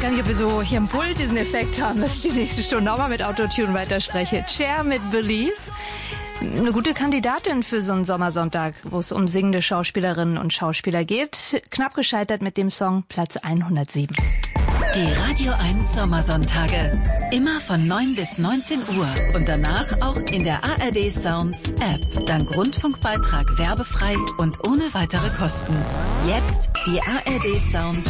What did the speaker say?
Gar nicht, ob wir so hier im Pult diesen Effekt haben, dass ich die nächste Stunde auch mal mit Autotune weiterspreche. Cher mit Believe. Eine gute Kandidatin für so einen Sommersonntag, wo es um singende Schauspielerinnen und Schauspieler geht. Knapp gescheitert mit dem Song Platz 107. Die Radio 1 Sommersonntage. Immer von 9 bis 19 Uhr. Und danach auch in der ARD Sounds App. Dank Rundfunkbeitrag werbefrei und ohne weitere Kosten. Jetzt die ARD Sounds